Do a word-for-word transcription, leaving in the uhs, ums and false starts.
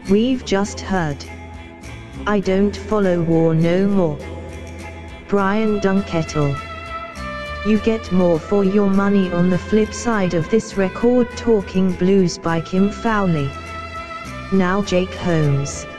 We've just heard I Don't Follow War No More. Brian Dunkettle. You get more for your money on the flip side of this record. Talking Blues by Kim Fowley. Now Jake Holmes.